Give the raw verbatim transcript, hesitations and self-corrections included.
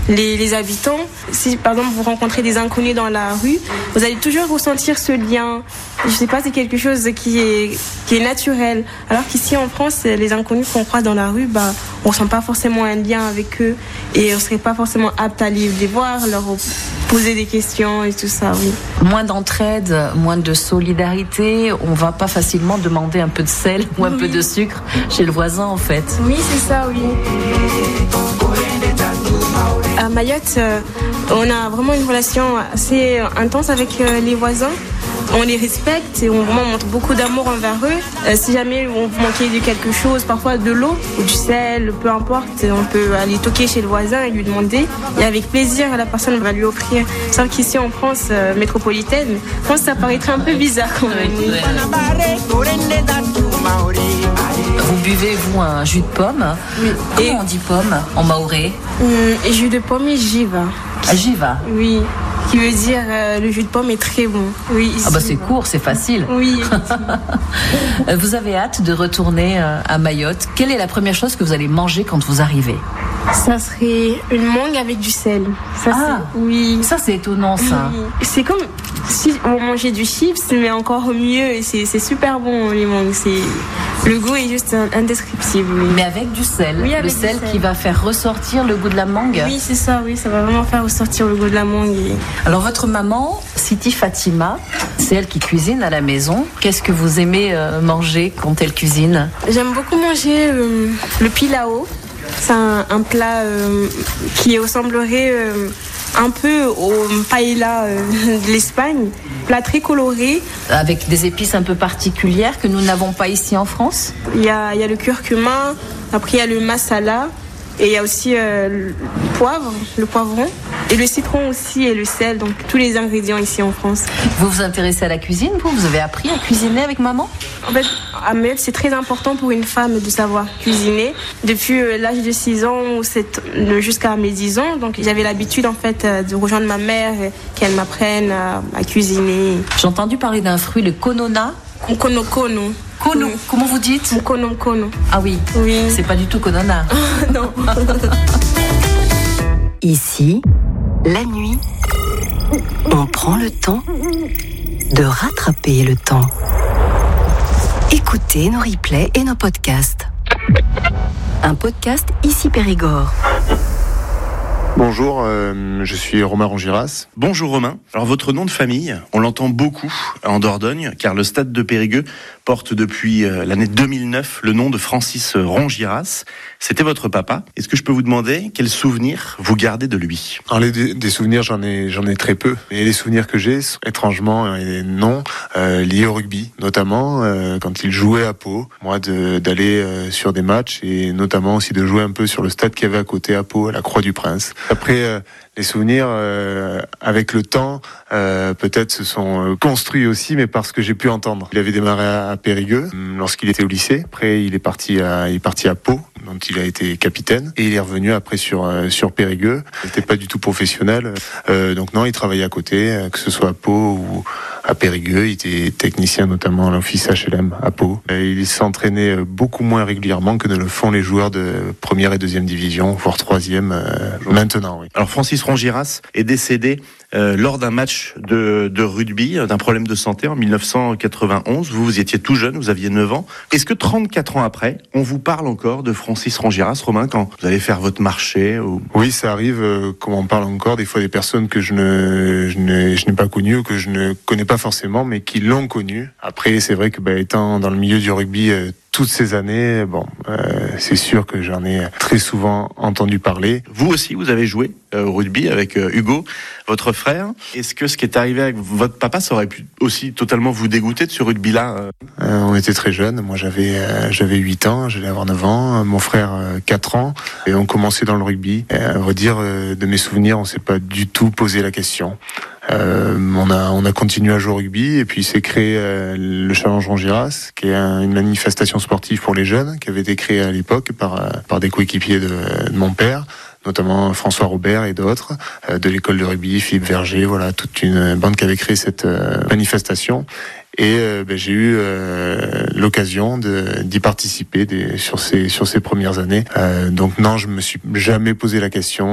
les, les habitants. Si par exemple vous rencontrez des inconnus dans la rue, vous allez toujours ressentir ce lien. Je sais pas, c'est quelque chose qui est, qui est naturel. Alors qu'ici en France, les inconnus qu'on croise dans la rue, bah, on ressent pas forcément un lien avec eux et on serait pas forcément apte à les voir, leur poser des questions et tout ça, oui. Moins d'entraide, moins de solidarité, on va pas facilement demander un peu de sel ou un oui. peu de sucre chez le voisin en fait. Oui, c'est ça, oui. À Mayotte, euh, on a vraiment une relation assez intense avec euh, les voisins. On les respecte et on vraiment montre beaucoup d'amour envers eux. Euh, si jamais on manquait de quelque chose, parfois de l'eau ou du sel, peu importe, on peut aller toquer chez le voisin et lui demander. Et avec plaisir, la personne va lui offrir. Sauf qu'ici en France euh, métropolitaine, je pense que ça paraîtrait un peu bizarre quand même. Vous buvez, vous, un jus de pomme. Oui. Comment et on dit pomme en maoré? hum, Jus de pomme et jiva. Ah, jiva. Oui. Qui veut dire euh, le jus de pomme est très bon. Oui, ici. Ah bah c'est court, c'est facile. Oui. Vous avez hâte de retourner à Mayotte. Quelle est la première chose que vous allez manger quand vous arrivez? Ça serait une mangue avec du sel. Ça, ah, c'est... oui. Ça c'est étonnant ça. Oui. C'est comme si on mangeait du chips, mais encore mieux. Et c'est, c'est super bon les mangues. C'est... Le goût est juste indescriptible. Oui. Mais avec du sel. Oui, avec le sel, sel qui va faire ressortir le goût de la mangue. Oui, c'est ça. Oui, ça va vraiment faire ressortir le goût de la mangue. Et... Alors votre maman, Siti Fatima, c'est elle qui cuisine à la maison. Qu'est-ce que vous aimez euh, manger quand elle cuisine? J'aime beaucoup manger euh, le pilao. C'est un, un plat euh, qui ressemblerait euh, un peu au paella euh, de l'Espagne. Plat très coloré. Avec des épices un peu particulières que nous n'avons pas ici en France. Il y a, il y a le curcuma, après il y a le masala. Et il y a aussi euh, le poivre, le poivron, et le citron aussi, et le sel, donc tous les ingrédients ici en France. Vous vous intéressez à la cuisine, vous? Vous avez appris à cuisiner avec maman? En fait, à Mayotte, c'est très important pour une femme de savoir cuisiner. Depuis euh, l'âge de six ans jusqu'à mes dix ans, donc j'avais l'habitude en fait de rejoindre ma mère, et qu'elle m'apprenne à, à cuisiner. J'ai entendu parler d'un fruit, le konona. Kono kono. Kono, oui. Comment vous dites? Kono kono. Ah oui, oui. C'est pas du tout konona. Non. Ici, la nuit, on prend le temps de rattraper le temps. Écoutez nos replays et nos podcasts. Un podcast Ici Périgord. Bonjour, euh, je suis Romain Rongiras. Bonjour Romain. Alors votre nom de famille, on l'entend beaucoup en Dordogne, car le stade de Périgueux porte depuis euh, l'année deux mille neuf le nom de Francis Rongiras. C'était votre papa. Est-ce que je peux vous demander quels souvenirs vous gardez de lui? Alors les, des souvenirs, j'en ai, j'en ai très peu. Et les souvenirs que j'ai, étrangement, non, euh, liés au rugby, notamment euh, quand il jouait à Pau. Moi, de, d'aller euh, sur des matchs et notamment aussi de jouer un peu sur le stade qu'il y avait à côté à Pau, à la Croix-du-Prince. Après, euh, les souvenirs, euh, avec le temps, euh, peut-être se sont euh, construits aussi, mais parce que j'ai pu entendre. Il avait démarré à, à Périgueux lorsqu'il était au lycée. Après, il est parti à, il est parti à Pau, dont il a été capitaine, et il est revenu après sur euh, sur Périgueux. Il n'était pas du tout professionnel, euh, donc non, il travaillait à côté, euh, que ce soit à Pau ou à Périgueux. Il était technicien notamment à l'office H L M à Pau. Euh, il s'entraînait beaucoup moins régulièrement que ne le font les joueurs de première et deuxième division, voire troisième euh, maintenant. Oui. Alors Francis Rongiras est décédé euh, lors d'un match de, de rugby, d'un problème de santé en dix-neuf cent quatre-vingt-onze. Vous, vous étiez tout jeune, vous aviez neuf ans. Est-ce que trente-quatre ans après, on vous parle encore de Francis Rongiras, Romain, quand vous allez faire votre marché ou... Oui, ça arrive, euh, comme on parle encore, des fois des personnes que je ne, je n'ai, je n'ai pas connues ou que je ne connais pas forcément, mais qui l'ont connu. Après, c'est vrai que bah, étant dans le milieu du rugby euh, toutes ces années, bon, euh, c'est sûr que j'en ai très souvent entendu parler. Vous aussi, vous avez joué euh, au rugby avec euh, Hugo, votre frère. Est-ce que ce qui est arrivé avec votre papa, ça aurait pu aussi totalement vous dégoûter de ce rugby-là euh... Euh, On était très jeunes. Moi, j'avais euh, j'avais huit ans, j'allais avoir neuf ans. Mon frère, euh, quatre ans. Et on commençait dans le rugby. Et à vrai dire, euh, de mes souvenirs, on s'est pas du tout posé la question. Euh, on a on a continué à jouer au rugby et puis s'est créé euh, le Challenge Rongiras, qui est un, une manifestation sportive pour les jeunes, qui avait été créée à l'époque par euh, par des coéquipiers de, de mon père, notamment François Robert et d'autres euh, de l'école de rugby, Philippe Verger, voilà, toute une bande qui avait créé cette euh, manifestation. Et euh, ben, j'ai eu euh, l'occasion de, d'y participer des, sur ces sur ces premières années. Euh, donc non, je me suis jamais posé la question.